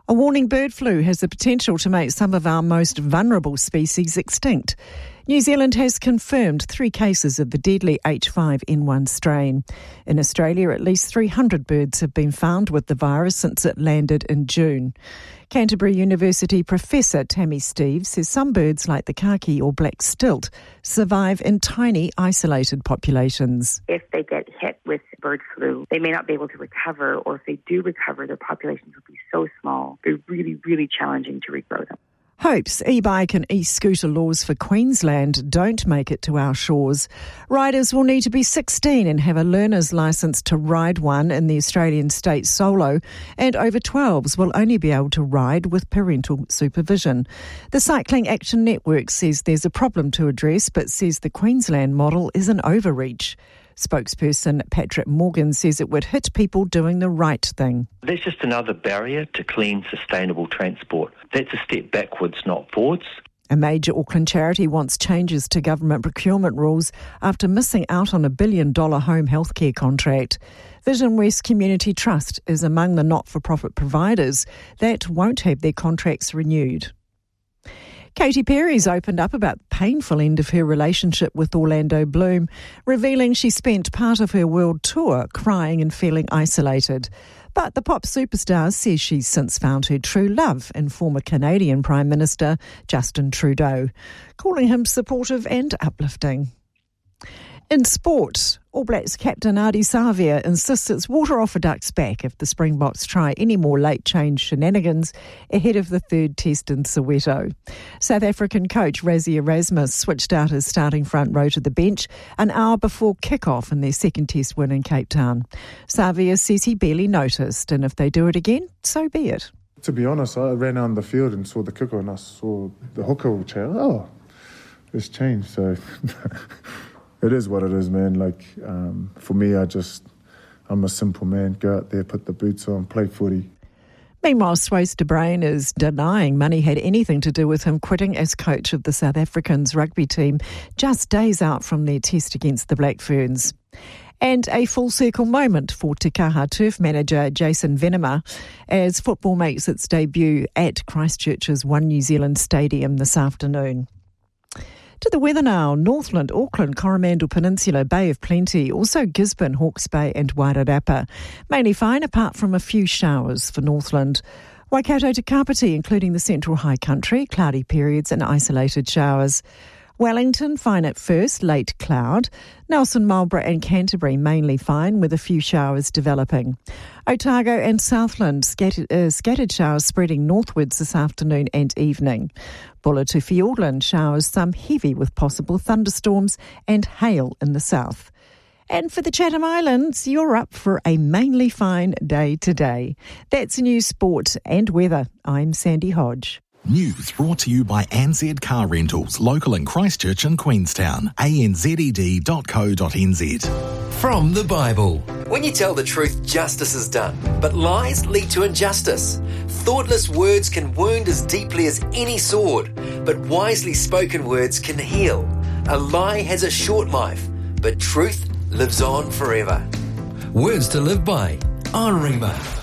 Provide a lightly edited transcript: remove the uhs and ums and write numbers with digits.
A warning bird flu has the potential to make some of our most vulnerable species extinct. New Zealand has confirmed 3 cases of the deadly H5N1 strain. In Australia, at least 300 birds have been found with the virus since it landed in June. Canterbury University Professor Tammy Steve says some birds, like the kaki or black stilt, survive in tiny, isolated populations. If they get hit with bird flu, they may not be able to recover, or if they do recover, their populations will be so small, they're really, really challenging to regrow them. Hopes e-bike and e-scooter laws for Queensland don't make it to our shores. Riders will need to be 16 and have a learner's licence to ride one in the Australian state solo, and over 12s will only be able to ride with parental supervision. The Cycling Action Network says there's a problem to address, but says the Queensland model is an overreach. Spokesperson Patrick Morgan says it would hit people doing the right thing. There's just another barrier to clean, sustainable transport. That's a step backwards, not forwards. A major Auckland charity wants changes to government procurement rules after missing out on a $1 billion home healthcare contract. Vision West Community Trust is among the not-for-profit providers that won't have their contracts renewed. Katy Perry's opened up about the painful end of her relationship with Orlando Bloom, revealing she spent part of her world tour crying and feeling isolated. But the pop superstar says she's since found her true love in former Canadian Prime Minister Justin Trudeau, calling him supportive and uplifting. In sport, All Blacks captain Ardie Savea insists it's water off a duck's back if the Springboks try any more late change shenanigans ahead of the third test in Soweto. South African coach Rassie Erasmus switched out his starting front row to the bench an hour before kick-off in their second test win in Cape Town. Savea says he barely noticed, and if they do it again, so be it. To be honest, I ran out on the field and saw the kicker and I saw the hooker chair. Oh, it's changed, so... It is what it is, man. For me, I'm a simple man. Go out there, put the boots on, play footy. Meanwhile, Swayze de Bruin is denying money had anything to do with him quitting as coach of the South Africans rugby team just days out from their test against the Black Ferns. And a full circle moment for Te Kaha turf manager Jason Venema as football makes its debut at Christchurch's One New Zealand Stadium this afternoon. To the weather now, Northland, Auckland, Coromandel Peninsula, Bay of Plenty, also Gisborne, Hawke's Bay and Wairarapa. Mainly fine apart from a few showers for Northland. Waikato to Kapiti, including the central high country, cloudy periods and isolated showers. Wellington, fine at first, late cloud. Nelson, Marlborough and Canterbury, mainly fine with a few showers developing. Otago and Southland, scattered showers spreading northwards this afternoon and evening. Bulla to Fiordland, showers some heavy with possible thunderstorms and hail in the south. And for the Chatham Islands, you're up for a mainly fine day today. That's news, sport and weather. I'm Sandy Hodge. News brought to you by ANZ Car Rentals, local in Christchurch and Queenstown. anzed.co.nz. From the Bible. When you tell the truth, justice is done, but lies lead to injustice. Thoughtless words can wound as deeply as any sword, but wisely spoken words can heal. A lie has a short life, but truth lives on forever. Words to live by on Rima.